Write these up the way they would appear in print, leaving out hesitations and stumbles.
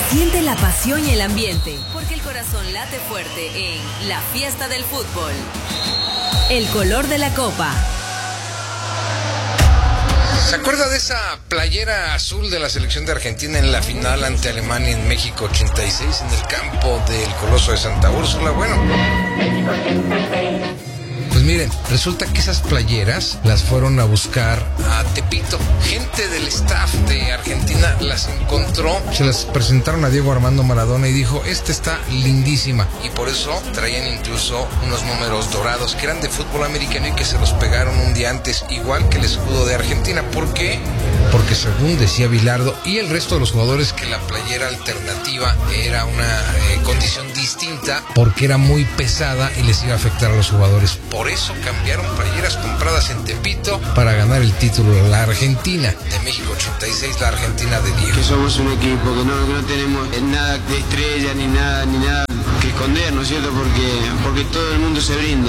Siente la pasión y el ambiente, porque el corazón late fuerte en la fiesta del fútbol. El color de la copa. ¿Se acuerda de esa playera azul de la selección de Argentina en la final ante Alemania en México 86 en el campo del Coloso de Santa Úrsula? Bueno, pues miren, resulta que esas playeras las fueron a buscar a Tepito. Gente del staff de Argentina las encontró, se las presentaron a Diego Armando Maradona y dijo, esta está lindísima. Y por eso traían incluso unos números dorados que eran de fútbol americano y que se los pegaron un día antes, igual que el escudo de Argentina. ¿Por qué? Porque según decía Bilardo y el resto de los jugadores que la playera alternativa era una condición distinta porque era muy pesada y les iba a afectar a los jugadores. Por eso cambiaron playeras compradas en Tepito para ganar el título de la Argentina de México 86, la Argentina de Diego. Que somos un equipo que no tenemos nada de estrella ni nada que esconder, ¿no es cierto? Porque todo el mundo se brinda.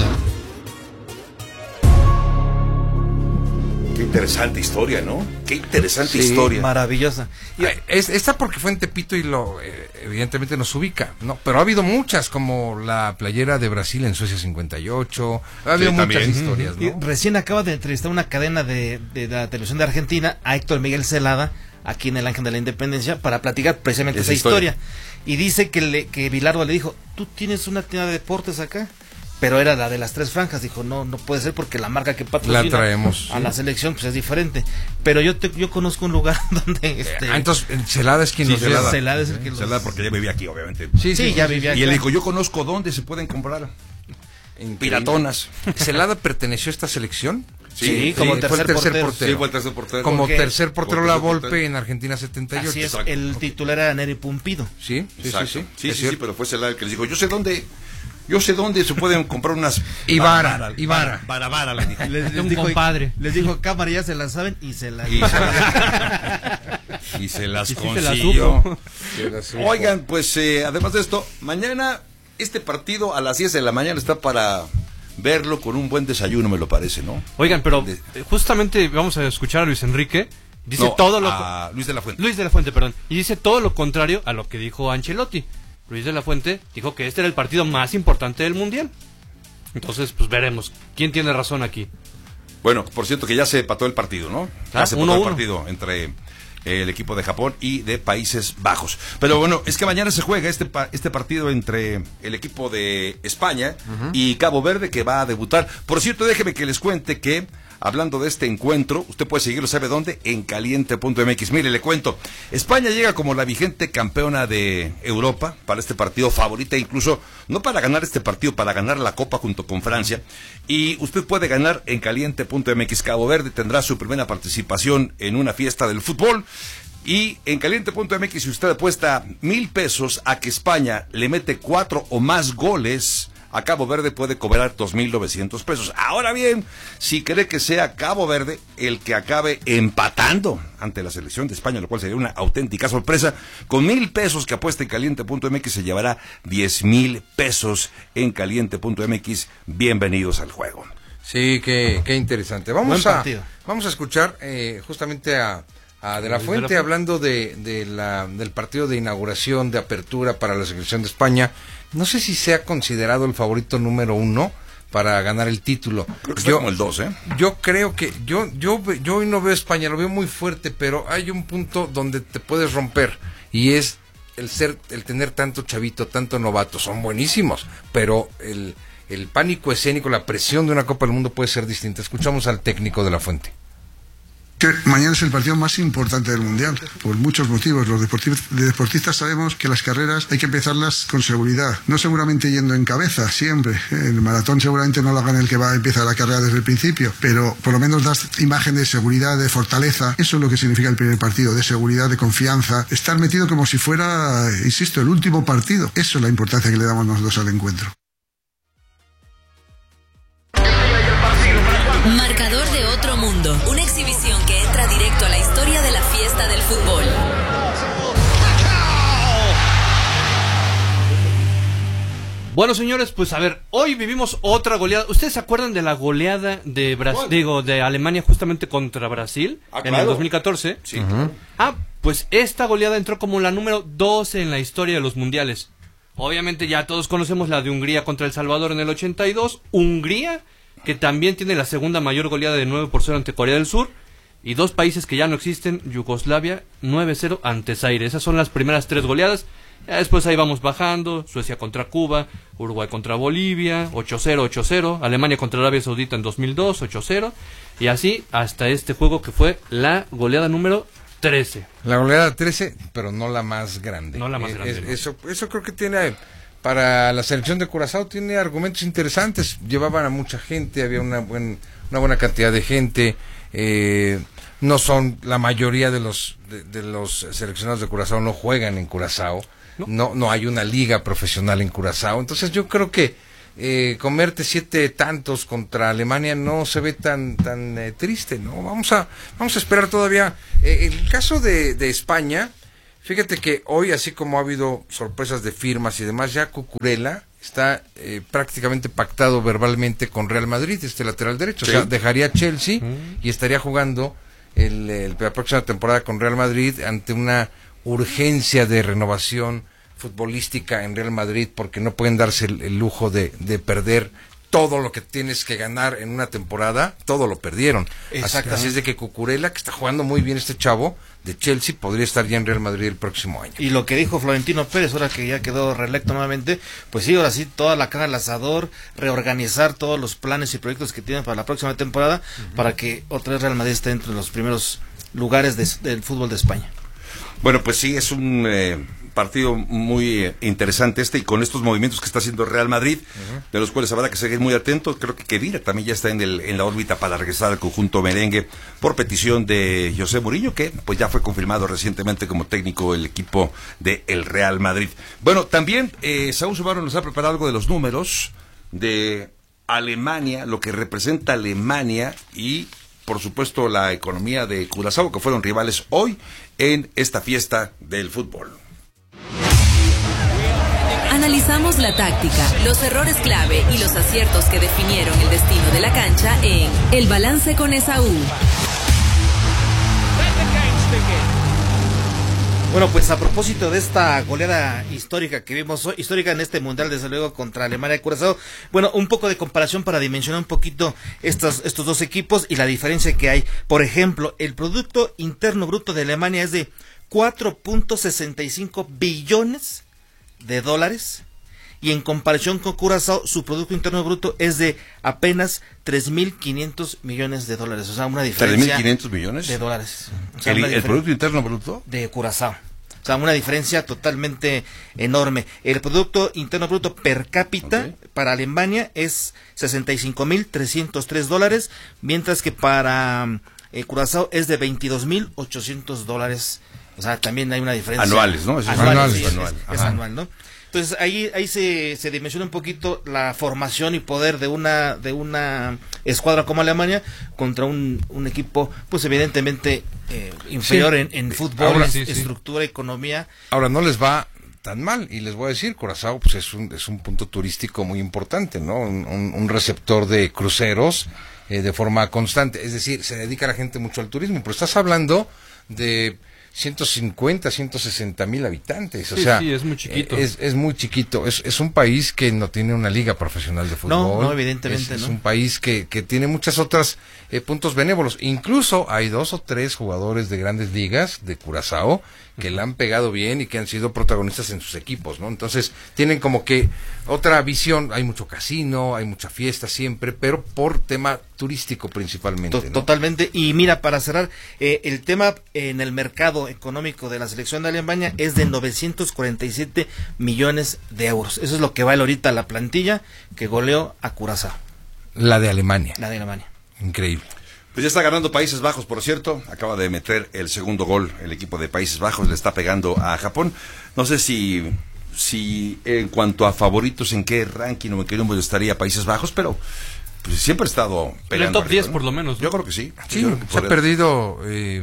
Qué interesante historia, ¿no? Qué interesante historia. Maravillosa. Esta porque fue en Tepito y evidentemente nos ubica, ¿no? Pero ha habido muchas, como la playera de Brasil en Suecia 58. Ha habido muchas historias, ¿no? Y recién acaba de entrevistar una cadena de la televisión de Argentina a Héctor Miguel Celada, aquí en el Ángel de la Independencia, para platicar precisamente esa historia. Y dice que Bilardo le dijo, ¿tú tienes una tienda de deportes acá? Pero era la de las tres franjas. Dijo, no puede ser porque la marca que patrocina la traemos a la selección pues es diferente. Pero yo conozco un lugar donde entonces Celada es quien nos dio. Celada es el que Celada porque ya vivía aquí, obviamente. Sí, ya vivía aquí. Y él dijo, yo conozco dónde se pueden comprar en piratonas. ¿Celada perteneció a esta selección? Sí, como tercer portero. Sí, fue el tercer portero. Como Porque tercer portero la Volpe en Argentina 78. Así es, el titular era Neri Pumpido. Sí, pero fue Celada el que les dijo, yo sé dónde se pueden comprar unas Ibara, le dijo. Les dijo, compadre. Les dijo, cámara, ya se las saben y se las y se las sí consiguió. Oigan, pues además de esto, mañana este partido a las 10 de la mañana está para verlo con un buen desayuno, me lo parece, ¿no? Oigan, pero justamente vamos a escuchar a Luis Enrique. Dice Luis de la Fuente. Luis de la Fuente, perdón. Y dice todo lo contrario a lo que dijo Ancelotti. Luis de la Fuente dijo que este era el partido más importante del Mundial. Entonces, pues veremos quién tiene razón aquí. Bueno, por cierto que ya se empató el partido, ¿no? Ya se empató el partido entre el equipo de Japón y de Países Bajos. Pero bueno, es que mañana se juega este partido entre el equipo de España y Cabo Verde, que va a debutar. Por cierto, déjeme que les cuente que hablando de este encuentro, usted puede seguirlo, ¿sabe dónde? En caliente.mx. Mire, le cuento, España llega como la vigente campeona de Europa para este partido, favorita incluso, no para ganar este partido, para ganar la Copa junto con Francia. Y usted puede ganar en caliente.mx. Cabo Verde tendrá su primera participación en una fiesta del fútbol. Y en caliente.mx, si usted apuesta 1,000 pesos a que España le mete 4 o más goles a Cabo Verde, puede cobrar 2,900 pesos. Ahora bien, si cree que sea Cabo Verde el que acabe empatando ante la selección de España, lo cual sería una auténtica sorpresa, con 1,000 pesos que apueste en caliente.mx se llevará 10,000 pesos en caliente.mx. Bienvenidos al juego. Sí, qué interesante. Vamos a escuchar justamente a De la Fuente hablando del partido de inauguración, de apertura para la selección de España. No sé si sea considerado el favorito número 1 para ganar el título. Creo que está como el 2, ¿eh? Yo creo que yo hoy no veo a España, lo veo muy fuerte, pero hay un punto donde te puedes romper y es el tener tanto chavito, tanto novato. Son buenísimos, pero el pánico escénico, la presión de una Copa del Mundo puede ser distinta. Escuchamos al técnico de la Fuente. Que mañana es el partido más importante del Mundial, por muchos motivos. Los deportistas sabemos que las carreras hay que empezarlas con seguridad, no seguramente yendo en cabeza, siempre. El maratón seguramente no lo gana el que va a empezar la carrera desde el principio, pero por lo menos das imagen de seguridad, de fortaleza. Eso es lo que significa el primer partido, de seguridad, de confianza. Estar metido como si fuera, insisto, el último partido. Eso es la importancia que le damos nosotros al encuentro. Marcador de otro mundo. Una exhibición que entra directo a la historia de la fiesta del fútbol. Bueno, señores, pues a ver, hoy vivimos otra goleada. ¿Ustedes se acuerdan de la goleada de de Alemania justamente contra Brasil en el 2014? Sí. Uh-huh. Pues esta goleada entró como la número 12 en la historia de los mundiales. Obviamente ya todos conocemos la de Hungría contra El Salvador en el 82. Hungría, que también tiene la segunda mayor goleada de 9-0 ante Corea del Sur. Y dos países que ya no existen, Yugoslavia 9-0 ante Zaire. Esas son las primeras 3 goleadas. Ya después ahí vamos bajando. Suecia contra Cuba, Uruguay contra Bolivia, 8-0, 8-0. Alemania contra Arabia Saudita en 2002, 8-0. Y así hasta este juego que fue la goleada número 13. La goleada 13, pero no la más grande. No la más grande. ¿No? Eso creo que tiene, para la selección de Curazao, tiene argumentos interesantes. Llevaban a mucha gente, había una buena cantidad de gente. No son, la mayoría de los seleccionados de Curazao no juegan en Curazao. No hay una liga profesional en Curazao. Entonces yo creo que comerte 7 tantos contra Alemania no se ve tan triste, ¿no? Vamos a esperar todavía. El caso de España, fíjate que hoy, así como ha habido sorpresas de firmas y demás, ya Cucurella está prácticamente pactado verbalmente con Real Madrid, lateral derecho. Sí. O sea, dejaría Chelsea y estaría jugando la próxima temporada con Real Madrid ante una urgencia de renovación futbolística en Real Madrid, porque no pueden darse el lujo de perder todo lo que tienes que ganar en una temporada. Todo lo perdieron. Así es de que Cucurella, que está jugando muy bien este chavo de Chelsea, podría estar ya en Real Madrid el próximo año. Y lo que dijo Florentino Pérez, ahora que ya quedó reelecto nuevamente, pues sí, ahora sí, toda la carne al asador, reorganizar todos los planes y proyectos que tienen para la próxima temporada, para que otra vez Real Madrid esté entre los primeros lugares del fútbol de España. Bueno, pues sí, es un partido muy interesante y con estos movimientos que está haciendo Real Madrid, de los cuales habrá que seguir muy atentos. Creo que Khedira también ya está en la órbita para regresar al conjunto merengue por petición de José Mourinho, que pues ya fue confirmado recientemente como técnico del equipo del Real Madrid. Bueno, también Saúl Subaru nos ha preparado algo de los números de Alemania, lo que representa Alemania y por supuesto la economía de Curazao, que fueron rivales hoy en esta fiesta del fútbol. Analizamos la táctica, los errores clave y los aciertos que definieron el destino de la cancha en El Balance con Esaú. Bueno, pues a propósito de esta goleada histórica que vimos hoy, histórica en este mundial, desde luego, contra Alemania y Curazao, bueno, un poco de comparación para dimensionar un poquito estos dos equipos y la diferencia que hay. Por ejemplo, el Producto Interno Bruto de Alemania es de 4.65 billones de dólares, y en comparación con Curazao, su Producto Interno Bruto es de apenas 3.500 millones de dólares, o sea, una diferencia. ¿3.500 millones? De dólares. O sea, ¿El Producto Interno Bruto? De Curazao. O sea, una diferencia totalmente enorme. El Producto Interno Bruto per cápita para Alemania es 65.303 dólares, mientras que para Curazao es de 22.800 dólares. O sea, también hay una diferencia. Anuales, ¿no? Es anual, ¿no? Entonces ahí se dimensiona un poquito la formación y poder de una escuadra como Alemania contra un equipo, pues evidentemente inferior en fútbol, ahora, estructura, economía. Ahora no les va tan mal, y les voy a decir, Curazao pues es un punto turístico muy importante, ¿no? Un receptor de cruceros de forma constante, es decir, se dedica la gente mucho al turismo, pero estás hablando de 150, 160 mil habitantes, o sea, sí, es muy chiquito. Es muy chiquito, es un país que no tiene una liga profesional de fútbol. No, evidentemente es no. Es un país que tiene muchas otras puntos benévolos, incluso hay 2 o 3 jugadores de grandes ligas de Curazao que la han pegado bien y que han sido protagonistas en sus equipos, ¿no? Entonces, tienen como que otra visión, hay mucho casino, hay mucha fiesta siempre, pero por tema turístico principalmente, ¿no? Totalmente, y mira, para cerrar, el tema en el mercado económico de la selección de Alemania es de 947 millones de euros. Eso es lo que vale ahorita la plantilla que goleó a Curazao. La de Alemania. Increíble. Pues ya está ganando Países Bajos, por cierto. Acaba de meter el segundo gol el equipo de Países Bajos. Le está pegando a Japón. No sé si en cuanto a favoritos, en qué ranking o en qué número estaría Países Bajos, pero pues siempre ha estado peleando. En el top 10 por lo menos, ¿no? Yo creo que sí. Sí, se ha perdido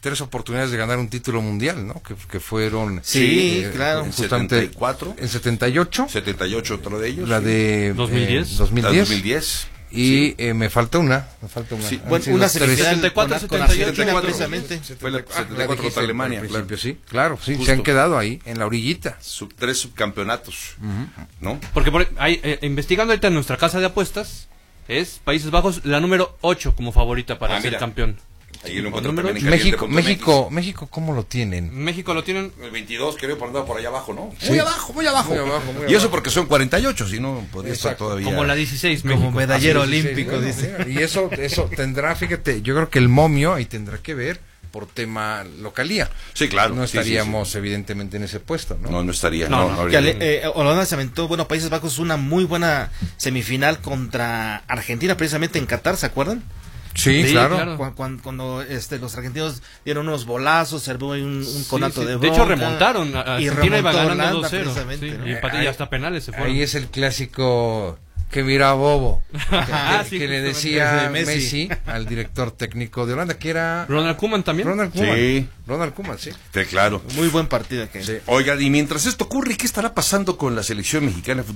3 oportunidades de ganar un título mundial, ¿no? Que fueron... Sí, claro. En Justamente 74. En 78. 78 otro de ellos. La de... 2010. 2010. Y me falta una. Sí. Bueno, una semifinal 74, con 78, Argentina, precisamente. Fue la 74 contra Alemania, claro. Sí, claro, sí, Justo. se han quedado ahí, en la orillita. 3 subcampeonatos, ¿no? Porque investigando ahorita en nuestra casa de apuestas, es Países Bajos la número 8 como favorita para ser mira. campeón. Ahí lo encuentro Número también en México, ¿cómo lo tienen? México lo tienen El 22 creo por allá abajo, ¿no? Sí. Muy abajo. Muy abajo. Y eso porque son 48, si no podría estar Exacto. todavía. como la 16, Como México. medallero Así es, olímpico, bueno, dice. Y eso tendrá, fíjate, yo creo que el momio ahí tendrá que ver por tema localía. Sí, claro. No Sí, estaríamos sí. evidentemente en ese puesto, ¿no? No estaría. No, No, Que habría. Holanda se aventó, Países Bajos una muy buena semifinal contra Argentina, precisamente en Qatar, ¿se acuerdan? Sí, Sí, claro. claro. Cuando los argentinos dieron unos bolazos, servó ahí un conato Sí, de de bronca. hecho remontaron, y Argentina iba remontó ganando Holanda, 2-0, precisamente, sí, ¿no? y hasta penales se fueron. Ahí es el clásico que mira bobo, Sí, que le justamente. decía Ese de Messi al director técnico de Holanda, que era Ronald Koeman también. Ronald Koeman. Sí. Ronald Koeman, sí. Sí, claro. Muy buen partido que Sí. Oigan, y mientras esto ocurre, ¿qué estará pasando con la selección mexicana de fútbol?